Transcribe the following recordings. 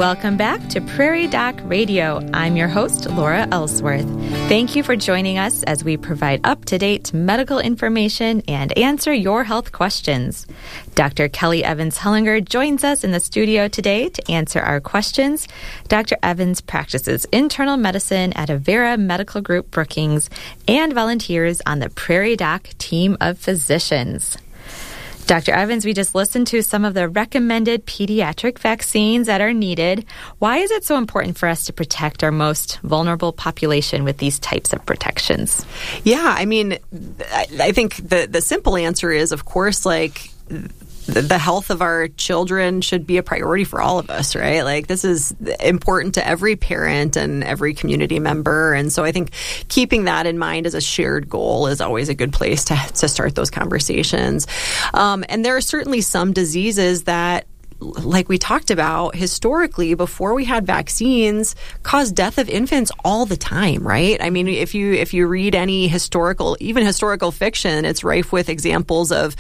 Welcome back to Prairie Doc Radio. I'm your host, Laura Ellsworth. Thank you for joining us as we provide up-to-date medical information and answer your health questions. Dr. Kelly Evans Hellinger joins us in the studio today to answer our questions. Dr. Evans practices internal medicine at Avera Medical Group Brookings and volunteers on the Prairie Doc team of physicians. Dr. Evans, we just listened to some of the recommended pediatric vaccines that are needed. Why is it so important for us to protect our most vulnerable population with these types of protections? Yeah, I mean, I think the simple answer is, of course, like, the health of our children should be a priority for all of us, right? Like, this is important to every parent and every community member. And so I think keeping that in mind as a shared goal is always a good place to start those conversations. And there are certainly some diseases that, like we talked about, historically, before we had vaccines, caused death of infants all the time, right? I mean, if you read any historical fiction, it's rife with examples of,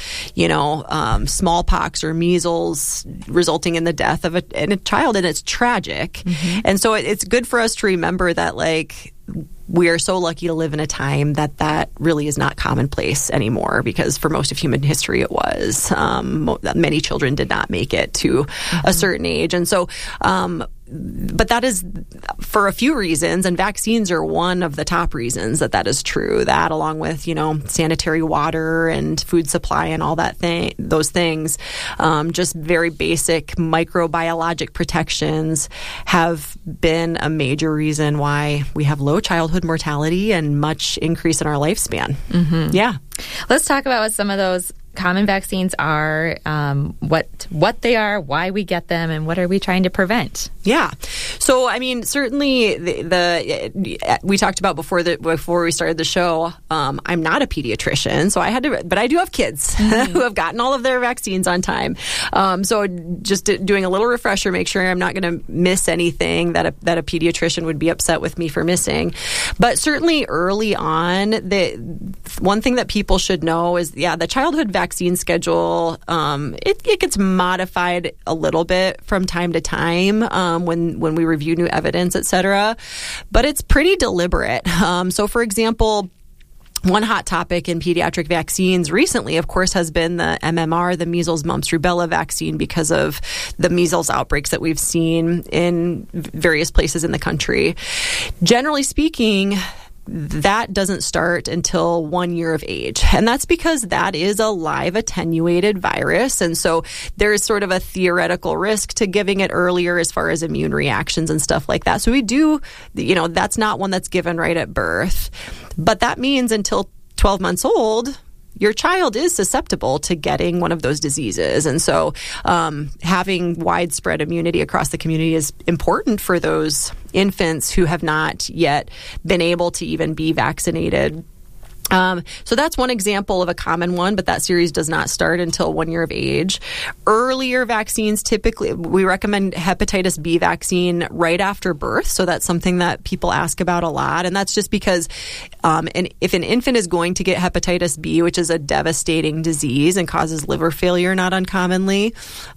smallpox or measles resulting in the death of a child, and it's tragic. Mm-hmm. And so it's good for us to remember that, like, we are so lucky to live in a time that really is not commonplace anymore, because for most of human history it was. Many children did not make it to a certain age. And so, but that is for a few reasons, and vaccines are one of the top reasons that is true. That, along with, sanitary water and food supply and all those things, just very basic microbiologic protections have been a major reason why we have low childhood mortality and much increase in our lifespan. Mm-hmm. Yeah. Let's talk about what some of those common vaccines are, what they are, why we get them, and what are we trying to prevent? Yeah. So, I mean, certainly we talked about before we started the show, I'm not a pediatrician, so but I do have kids who have gotten all of their vaccines on time. So just doing a little refresher, make sure I'm not going to miss anything that a pediatrician would be upset with me for missing. But certainly early on, the one thing that people should know is, the childhood vaccine schedule, it gets modified a little bit from time to time when we review new evidence, et cetera. But it's pretty deliberate. So, for example, one hot topic in pediatric vaccines recently, of course, has been the MMR, the measles, mumps, rubella vaccine, because of the measles outbreaks that we've seen in various places in the country. Generally speaking, that doesn't start until 1 year of age. And that's because that is a live attenuated virus. And so there's sort of a theoretical risk to giving it earlier as far as immune reactions and stuff like that. So we do, that's not one that's given right at birth. But that means until 12 months old, your child is susceptible to getting one of those diseases. And so having widespread immunity across the community is important for those infants who have not yet been able to even be vaccinated. So that's one example of a common one, but that series does not start until 1 year of age. Earlier vaccines, typically, we recommend hepatitis B vaccine right after birth. So that's something that people ask about a lot. And that's just because if an infant is going to get hepatitis B, which is a devastating disease and causes liver failure not uncommonly,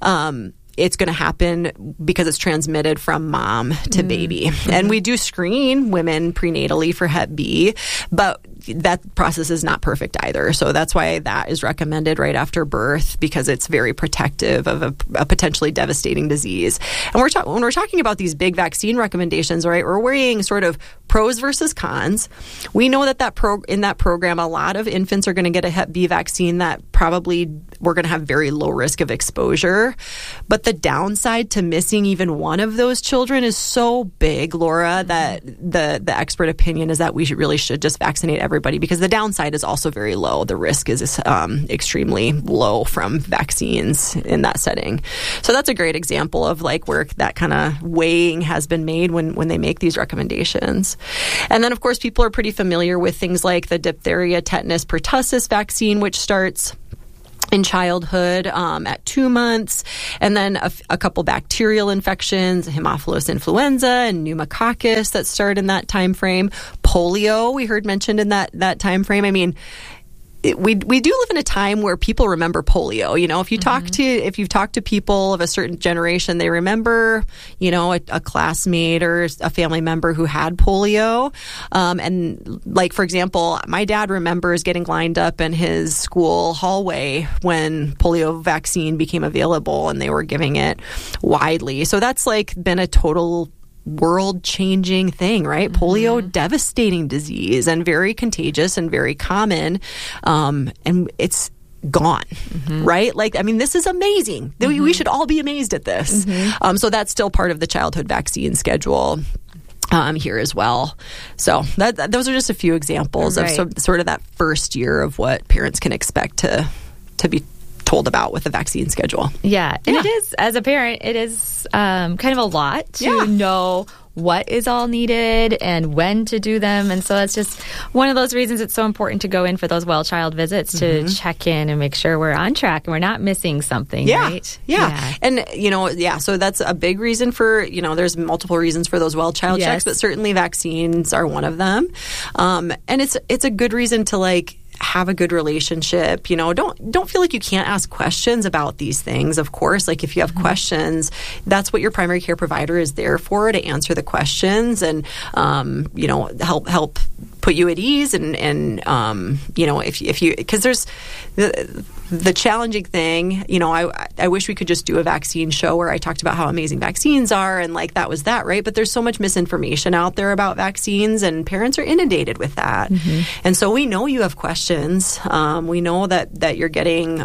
it's going to happen because it's transmitted from mom to baby. Mm-hmm. And we do screen women prenatally for Hep B, but that process is not perfect either. So that's why that is recommended right after birth, because it's very protective of a potentially devastating disease. And when we're talking about these big vaccine recommendations, right, we're weighing sort of pros versus cons. We know that in that program, a lot of infants are going to get a Hep B vaccine that probably we're going to have very low risk of exposure. But the downside to missing even one of those children is so big, Laura, that the expert opinion is that we really should just vaccinate everybody, because the downside is also very low. The risk is extremely low from vaccines in that setting. So that's a great example of like where that kind of weighing has been made when they make these recommendations. And then, of course, people are pretty familiar with things like the diphtheria, tetanus, pertussis vaccine, which starts in childhood at 2 months, and then a couple bacterial infections, Haemophilus influenza and pneumococcus that start in that time frame. Polio, we heard mentioned in that time frame. I mean, we do live in a time where people remember polio. You know, if you've talked to people of a certain generation, they remember, you know, a classmate or a family member who had polio. And like, for example, my dad remembers getting lined up in his school hallway when polio vaccine became available and they were giving it widely. So that's like been a total world-changing thing, right? Polio, devastating disease and very contagious and very common. And it's gone, right? Like, I mean, this is amazing. We should all be amazed at this. So that's still part of the childhood vaccine schedule here as well. So those are just a few examples of sort of that first year of what parents can expect to be told about with the vaccine schedule. Yeah. And it is, as a parent, it is kind of a lot to know what is all needed and when to do them. And so that's just one of those reasons it's so important to go in for those well child visits to check in and make sure we're on track and we're not missing something, right? Yeah. And, you know, so that's a big reason for, you know, there's multiple reasons for those well child checks, but certainly vaccines are one of them. And it's a good reason to, like, have a good relationship. You know, don't feel like you can't ask questions about these things. Of course, like if you have questions, that's what your primary care provider is there for, to answer the questions and you know, help put you at ease and you know, if you, because there's the challenging thing, you know, I wish we could just do a vaccine show where I talked about how amazing vaccines are and like that was that, right? But there's so much misinformation out there about vaccines and parents are inundated with that. And so we know you have questions. We know that you're getting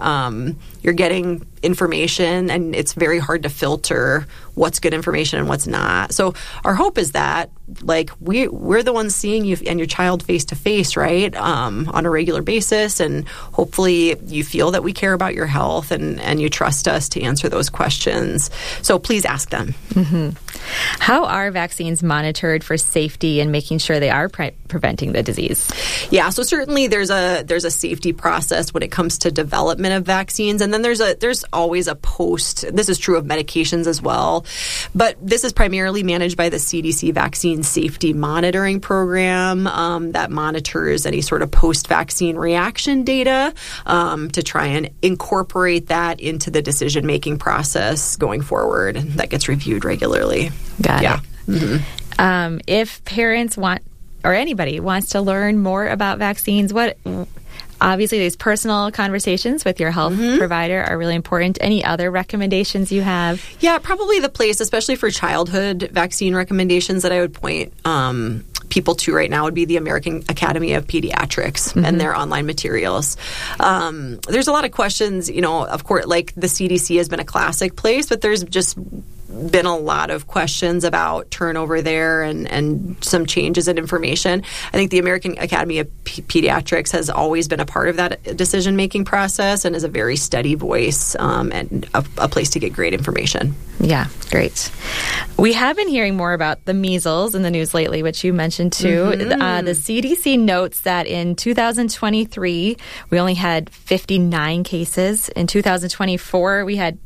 information and it's very hard to filter what's good information and what's not. So our hope is that, like, we're the ones seeing you and your child face to face, right, on a regular basis, and hopefully you feel that we care about your health and you trust us to answer those questions. So please ask them. How are vaccines monitored for safety and making sure they are preventing the disease? Yeah, so certainly there's a safety process when it comes to development of vaccines, and then there's always a post. This is true of medications as well, but this is primarily managed by the CDC Vaccine Safety Monitoring Program that monitors any sort of post-vaccine reaction data to try and incorporate that into the decision-making process going forward. That gets reviewed regularly. Got it. If parents want, or anybody wants to learn more about vaccines, obviously these personal conversations with your health provider are really important. Any other recommendations you have? Yeah, probably the place, especially for childhood vaccine recommendations, that I would point people to right now would be the American Academy of Pediatrics and their online materials. There's a lot of questions, you know, of course, like the CDC has been a classic place, but there's just been a lot of questions about turnover there and some changes in information. I think the American Academy of Pediatrics has always been a part of that decision-making process and is a very steady voice and a place to get great information. Yeah, great. We have been hearing more about the measles in the news lately, which you mentioned too. The CDC notes that in 2023, we only had 59 cases. In 2024, we had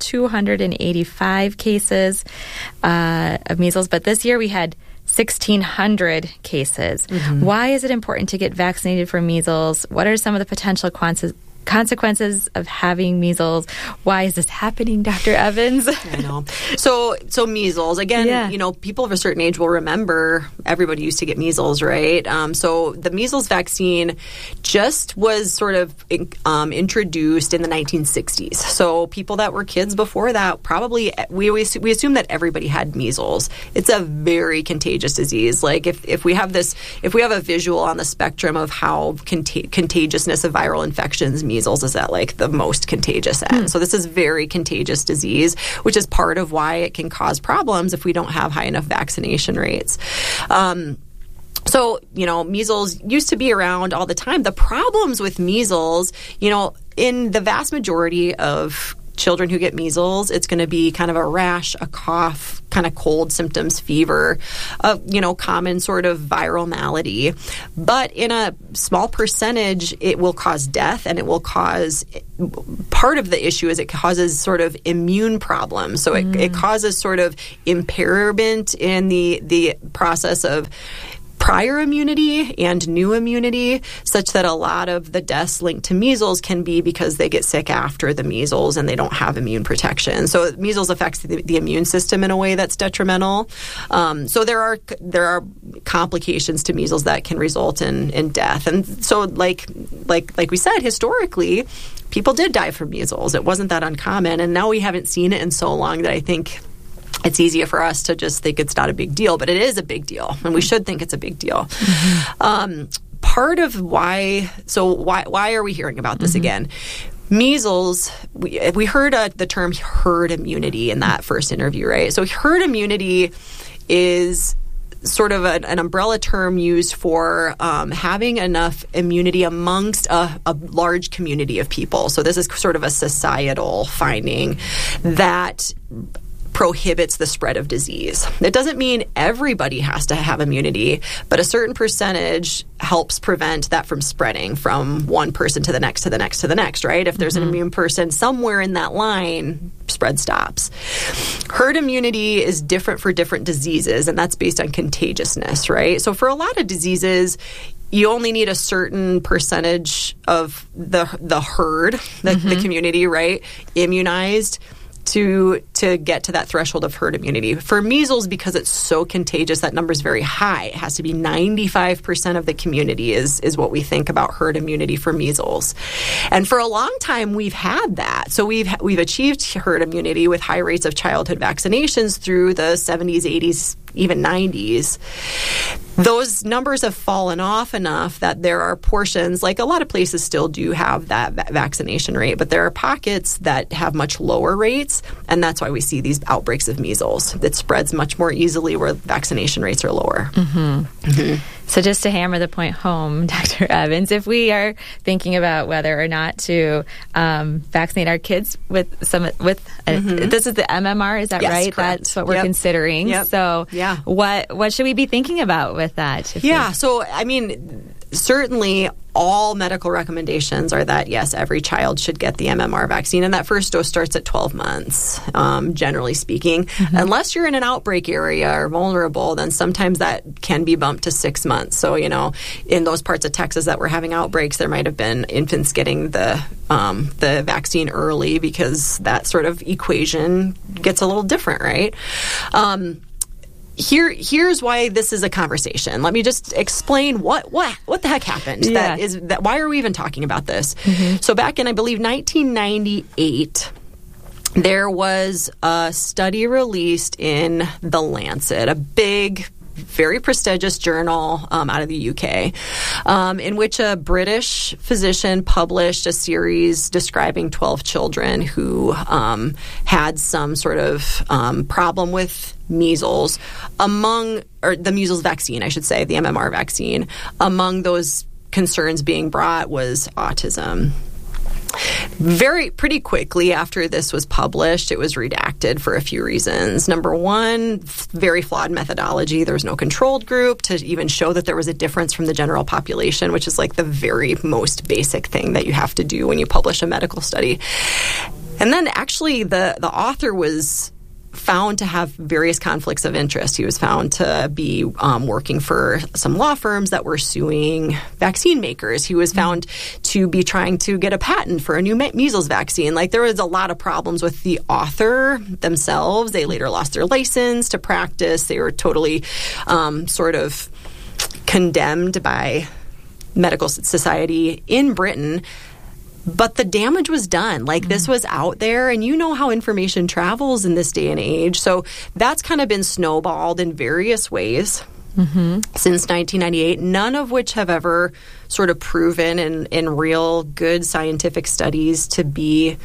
285 cases of measles, but this year we had 1,600 cases. Why is it important to get vaccinated for measles? What are some of the potential consequences of having measles? Why is this happening, Dr. Evans? I know. So measles, again, you know, people of a certain age will remember everybody used to get measles, right? So the measles vaccine just was sort of introduced in the 1960s. So people that were kids before that, probably, we assume that everybody had measles. It's a very contagious disease. Like if we have a visual on the spectrum of how contagiousness of viral infections, measles is at like the most contagious end. So this is very contagious disease, which is part of why it can cause problems if we don't have high enough vaccination rates. So, you know, measles used to be around all the time. The problems with measles, you know, in the vast majority of children who get measles, it's going to be kind of a rash, a cough, kind of cold symptoms, fever, you know, common sort of viral malady. But in a small percentage, it will cause death, and it will cause, part of the issue is it causes sort of immune problems. So it causes sort of impairment in the process of prior immunity and new immunity, such that a lot of the deaths linked to measles can be because they get sick after the measles and they don't have immune protection. So measles affects the immune system in a way that's detrimental. So there are complications to measles that can result in death. And so like we said, historically, people did die from measles. It wasn't that uncommon, and now we haven't seen it in so long that I think it's easier for us to just think it's not a big deal, but it is a big deal, and we should think it's a big deal. Part of why are we hearing about this again? Measles, we heard the term herd immunity in that first interview, right? So herd immunity is sort of an umbrella term used for having enough immunity amongst a large community of people. So this is sort of a societal finding that prohibits the spread of disease. It doesn't mean everybody has to have immunity, but a certain percentage helps prevent that from spreading from one person to the next, to the next, to the next, right? If there's an immune person somewhere in that line, spread stops. Herd immunity is different for different diseases, and that's based on contagiousness, right? So for a lot of diseases, you only need a certain percentage of the herd, the community, right, immunized to get to that threshold of herd immunity. For measles, because it's so contagious, that number is very high. It has to be 95% of the community is what we think about herd immunity for measles. And for a long time, we've had that. So we've achieved herd immunity with high rates of childhood vaccinations through the 70s, 80s, even 90s. Those numbers have fallen off enough that there are portions, like a lot of places still do have that vaccination rate, but there are pockets that have much lower rates, and that's why we see these outbreaks of measles. It spreads much more easily where vaccination rates are lower. So just to hammer the point home, Dr. Evans, if we are thinking about whether or not to vaccinate our kids with this is the MMR, is that right? Correct. That's what we're considering. So what should we be thinking about with that? So I mean, certainly all medical recommendations are that, yes, every child should get the MMR vaccine, and that first dose starts at 12 months, generally speaking. Unless you're in an outbreak area or vulnerable, then sometimes that can be bumped to 6 months. So, in those parts of Texas that were having outbreaks, there might have been infants getting the vaccine early because that sort of equation gets a little different, right? Here's why this is a conversation. Let me just explain what the heck happened. Why are we even talking about this? So back in, I believe, 1998, there was a study released in The Lancet, a big, very prestigious journal out of the UK, in which a British physician published a series describing 12 children who had some sort of problem with measles, the measles vaccine, I should say, the MMR vaccine. Among those concerns being brought was autism. Pretty quickly after this was published, it was redacted for a few reasons. Number one, very flawed methodology. There was no controlled group to even show that there was a difference from the general population, which is like the very most basic thing that you have to do when you publish a medical study. And then actually the author was found to have various conflicts of interest. He was found to be working for some law firms that were suing vaccine makers. He was found to be trying to get a patent for a new measles vaccine. Like, there was a lot of problems with the author themselves. They later lost their license to practice. They were totally sort of condemned by medical society in Britain. But the damage was done. Like, this was out there, and you know how information travels in this day and age. So that's kind of been snowballed in various ways since 1998, none of which have ever sort of proven in real good scientific studies to be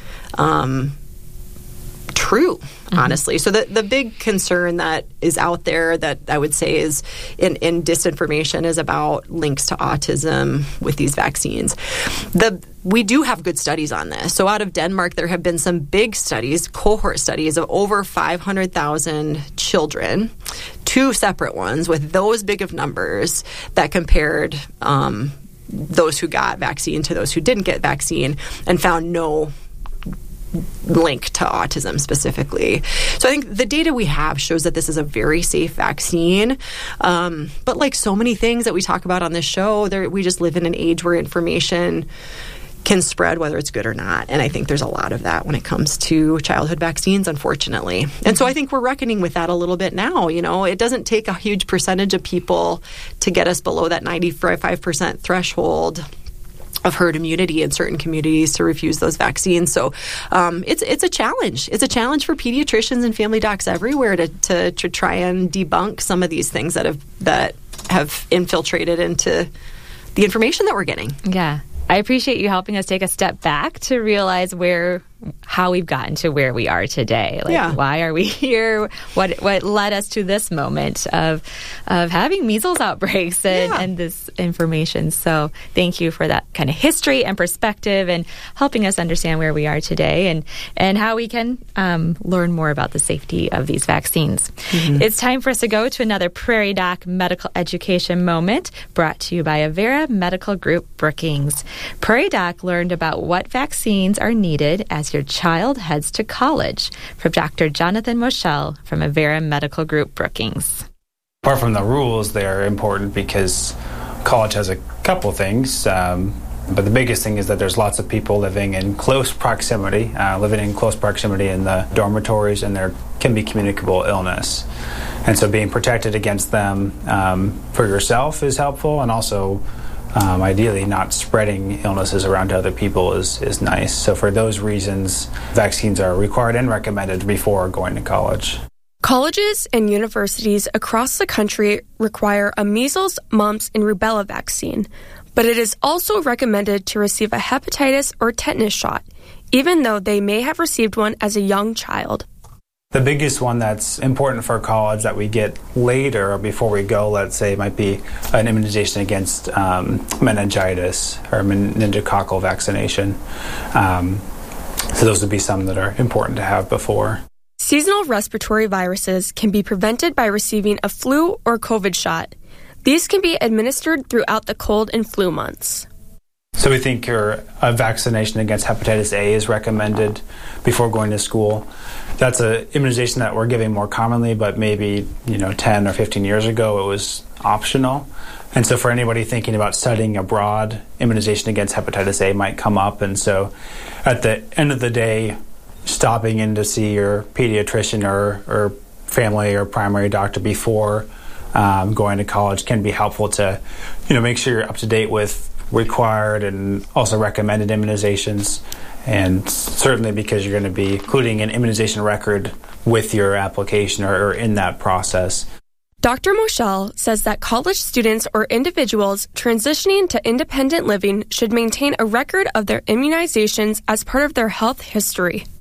true, honestly. So the big concern that is out there that I would say is in disinformation is about links to autism with these vaccines. We do have good studies on this. So out of Denmark, there have been some big studies, cohort studies of over 500,000 children, 2 separate ones with those big of numbers that compared those who got vaccine to those who didn't get vaccine, and found no link to autism specifically. So I think the data we have shows that this is a very safe vaccine. But like so many things that we talk about on this show, we just live in an age where information can spread whether it's good or not. And I think there's a lot of that when it comes to childhood vaccines, unfortunately. And so I think we're reckoning with that a little bit now. It doesn't take a huge percentage of people to get us below that 95% threshold of herd immunity in certain communities to refuse those vaccines. So it's a challenge. It's a challenge for pediatricians and family docs everywhere to try and debunk some of these things that have infiltrated into the information that we're getting. Yeah. I appreciate you helping us take a step back to realize how we've gotten to where we are today. Why are we here? What led us to this moment of having measles outbreaks and this information. So thank you for that kind of history and perspective and helping us understand where we are today and how we can learn more about the safety of these vaccines. Mm-hmm. It's time for us to go to another Prairie Doc medical education moment brought to you by Avera Medical Group Brookings. Prairie Doc learned about what vaccines are needed as your child heads to college from Dr. Jonathan Moschel from Avera Medical Group Brookings. Apart from the rules, they're important because college has a couple things, but the biggest thing is that there's lots of people living in close proximity in the dormitories, and there can be communicable illness. And so being protected against them for yourself is helpful, and also ideally not spreading illnesses around to other people is nice. So for those reasons, vaccines are required and recommended before going to college. Colleges and universities across the country require a measles, mumps, and rubella vaccine, but it is also recommended to receive a hepatitis or tetanus shot, even though they may have received one as a young child. The biggest one that's important for college that we get later or before we go, let's say, might be an immunization against meningitis or meningococcal vaccination. So those would be some that are important to have before. Seasonal respiratory viruses can be prevented by receiving a flu or COVID shot. These can be administered throughout the cold and flu months. So we think a vaccination against hepatitis A is recommended before going to school. That's an immunization that we're giving more commonly, but maybe 10 or 15 years ago it was optional. And so for anybody thinking about studying abroad, immunization against hepatitis A might come up. And so at the end of the day, stopping in to see your pediatrician or family or primary doctor before going to college can be helpful to make sure you're up to date with required and also recommended immunizations, and certainly because you're going to be including an immunization record with your application or in that process. Dr. Moschel says that college students or individuals transitioning to independent living should maintain a record of their immunizations as part of their health history.